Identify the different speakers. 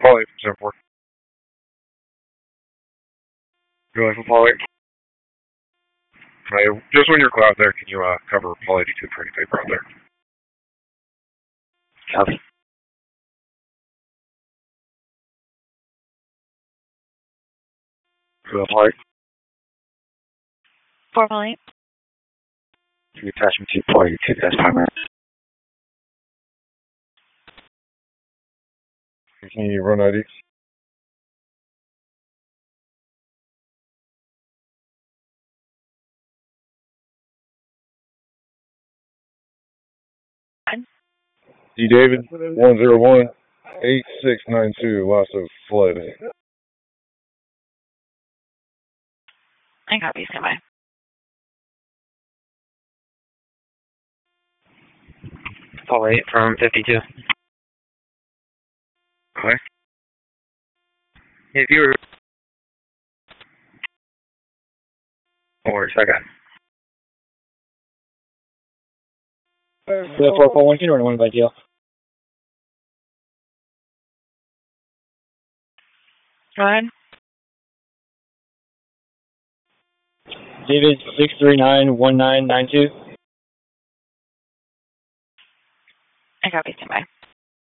Speaker 1: Paulie from 7-4. Go ahead for Paulie. Just when you're clear out there, can you cover Paulie 82 for any paper out there?
Speaker 2: Copy. Go ahead, Paulie.
Speaker 3: 4 Paulie.
Speaker 2: Attachment 2 Paulie 2, that's primary.
Speaker 1: Can you run ID? D. David, 101-8692, loss of flood.
Speaker 3: I copy, stand by.
Speaker 2: Paulie 8 from 52.
Speaker 1: Okay.
Speaker 2: If you were... Or second. 441, can you run one by deal?
Speaker 3: Go ahead.
Speaker 2: David 639-1992.
Speaker 3: I copy, stand by.